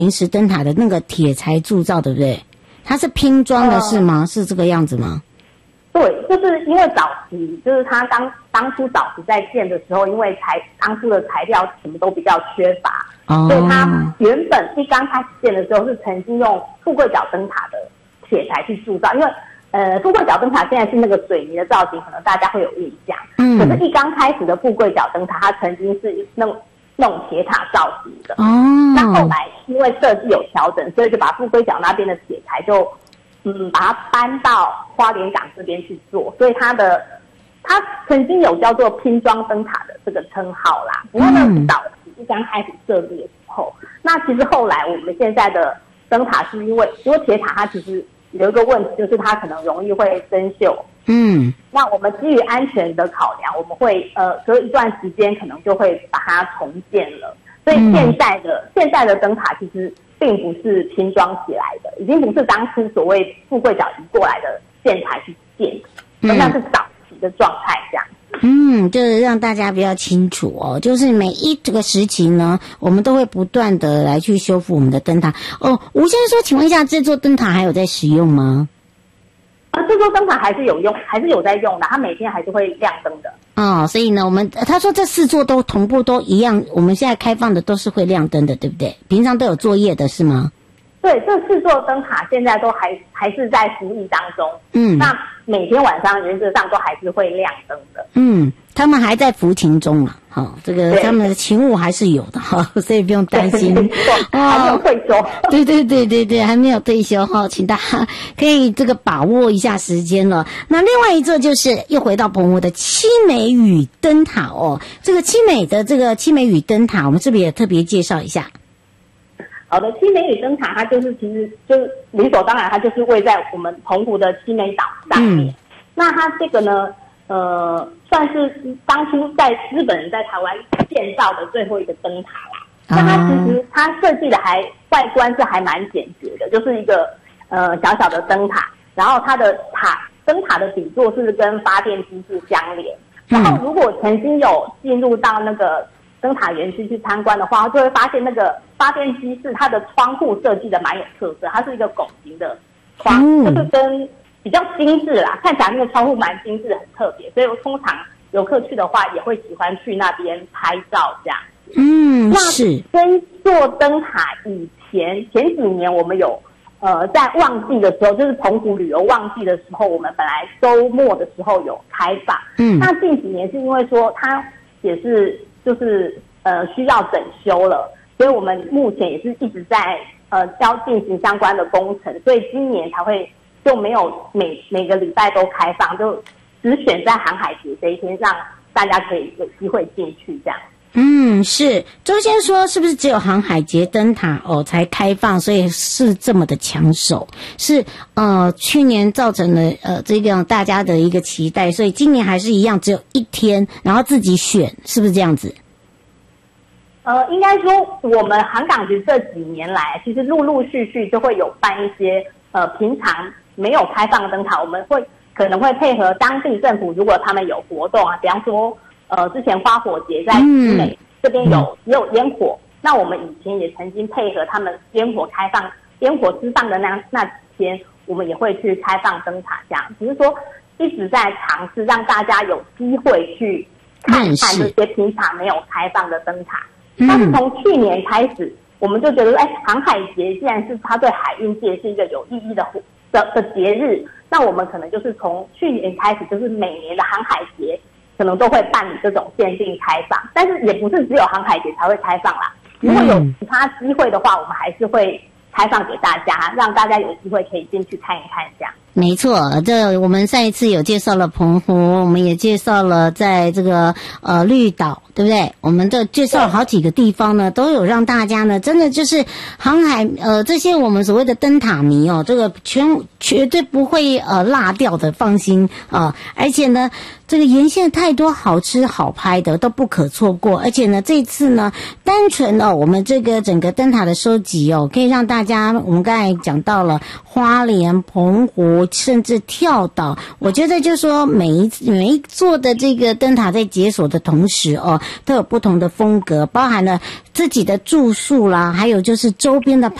临时灯塔的那个铁材铸造，对不对？它是拼装的是吗？是这个样子吗？ 对，就是因为早期就是他当初早期在建的时候，因为当初的材料什么都比较缺乏，所以他原本一刚开始建的时候是曾经用富贵角灯塔的铁材去铸造，因为富贵角灯塔现在是那个水泥的造型，可能大家会有印象。可是一刚开始的富贵角灯塔，它曾经是那种铁塔造型的。那后来因为设计有调整，所以就把富贵角那边的铁材就把它搬到花莲港这边去做，所以它曾经有叫做拼装灯塔的这个称号啦。不过那是早期一刚开始设计的时候，那其实后来我们现在的灯塔是因为铁塔它其实有一个问题，就是它可能容易会生锈。那我们基于安全的考量，我们会隔一段时间可能就会把它重建了。所以现在的灯塔其实并不是拼装起来的，已经不是当初所谓富贵角移过来的建材去建的，那是早期的状态这样。 就是让大家比较清楚哦，就是每一这个时期呢，我们都会不断的来去修复我们的灯塔。吴先生说，请问一下，这座灯塔还有在使用吗？ 这座灯塔还是有用，还是有在用的，它每天还是会亮灯的。 所以呢，他说这4座都同步都一样，我们现在开放的都是会亮灯的，对不对？平常都有作业的是吗？ 对，这4座灯塔现在都还是在服役当中。那每天晚上原则上都还是会亮灯的。 他们还在服勤中啊。这个他们的勤务还是有的所以不用担心。 还没有退休。 对，还没有退休请大家可以这个把握一下时间了。那另外一座就是又回到澎湖的七美屿灯塔这个七美屿灯塔，我们是不是也特别介绍一下？ 好的，七美屿灯塔它其实就是理所当然，它就是位在我们澎湖的七美岛上面。那它这个呢算是当初在日本人在台湾建造的最后一个灯塔啦。那它其实它设计的外观是还蛮简洁的，就是一个小小的灯塔，然后它的灯塔的底座是跟发电机是相连。然后如果曾经有进入到那个灯塔园区去参观的话，就会发现那个发电机是它的窗户设计的蛮有特色，它是一个拱形的窗，就是跟比较精致啦，看起来那个窗户蛮精致，很特别，所以我通常游客去的话也会喜欢去那边拍照这样子。 是。 这座灯塔以前几年我们有在旺季的时候，就是澎湖旅游旺季的时候，我们本来周末的时候有开放。那近几年是因为说它也是就是需要整修了，所以我们目前也是一直在要进行相关的工程，所以今年才会就没有每个礼拜都开放，就只选在航海节这一天让大家可以有机会进去这样。 是。周先说是不是只有航海节灯塔才开放，所以是这么的抢手？是去年造成了这个大家的一个期待，所以今年还是一样只有1天，然后自己选，是不是这样子？ 应该说我们航港局这几年来其实陆陆续续就会有办一些平常没有开放的灯塔，我们可能会配合当地政府，如果他们有活动啊，比方说之前花火节在新美这边也有烟火，那我们以前也曾经配合他们烟火释放的那几天，我们也会去开放灯塔这样，只是说一直在尝试让大家有机会去看看这些平常没有开放的灯塔。但是从去年开始，我们就觉得航海节既然是它对海运界是一个有意义的节日，那我们可能就是从去年开始，就是每年的航海节可能都会办理这种限定开放，但是也不是只有航海节才会开放啦。如果有其他机会的话，我们还是会开放给大家，让大家有机会可以进去看一看这样。 没错，这我们上一次有介绍了澎湖，我们也介绍了在这个绿岛，对不对？我们都介绍了好几个地方呢，都有让大家呢真的就是航海这些我们所谓的灯塔迷这个绝对不会落掉的，放心而且呢这个沿线太多好吃好拍的都不可错过，而且呢这次呢单纯我们这个整个灯塔的收集可以让大家，我们刚才讲到了花莲、澎湖甚至跳岛，我觉得就是说每一座的这个灯塔在解锁的同时都有不同的风格，包含了自己的住宿啦，还有就是周边的